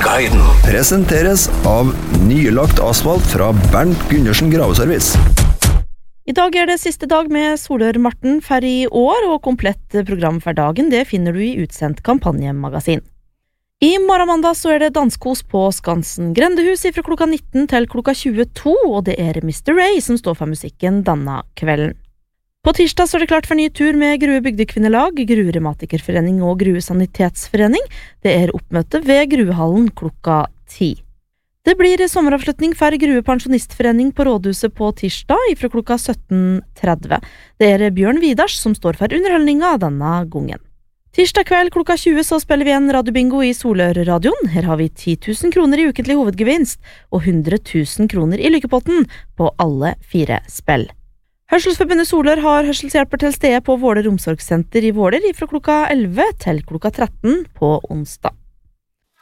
Guiden presenteres av nylagt asfalt fra Bernt Gundersen Graveservice. I dag det siste dag med Solør-Marten for i år, og komplett program for dagen det finner du i utsendt kampanjemagasin. I morgen mandag så det danskos på Skansen Grendehus fra klokka 19 til klokka 22, og det Mr. Ray som står for musikken denne kvelden. På tirsdag så det klart for ny tur med Grue Bygdekvinnelag, Grue Reumatikerforening og Grue Sanitetsforening. Det oppmøte ved Gruehallen klokka 10. Det blir sommeravslutning for Grue Pensjonistforening på Rådhuset på tirsdag fra klokka 17.30. Det Bjørn Vidars som står for underholdninga denne gangen. Tirsdag kveld klokka 20 så spiller vi en radiobingo i Solør-radioen. Her har vi 10 000 kroner i ukentlig hovedgevinst og 100 000 kroner i lykkepotten på alle 4 spill. Hørselsforbundet Solør har hørselshjelper til stede på Våler omsorgssenter i Våler fra klokka 11 til klokka 13 på onsdag.